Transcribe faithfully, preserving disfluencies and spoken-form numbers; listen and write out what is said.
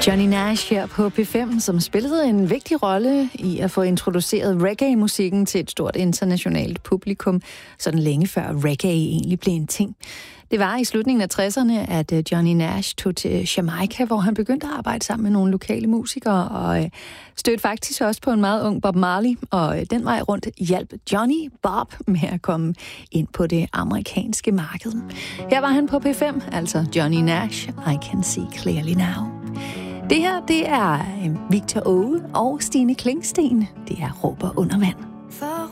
Johnny Nash her på P fem, som spillede en vigtig rolle i at få introduceret reggae-musikken til et stort internationalt publikum, sådan længe før reggae egentlig blev en ting. Det var i slutningen af tresserne, at Johnny Nash tog til Jamaica, hvor han begyndte at arbejde sammen med nogle lokale musikere, og stødte faktisk også på en meget ung Bob Marley, og den vej rundt hjalp Johnny Bob med at komme ind på det amerikanske marked. Her var han på P fem, altså Johnny Nash, I Can See Clearly Now. Det her, det er Victor Åge og Stine Klingsten. Det er Råber under vand.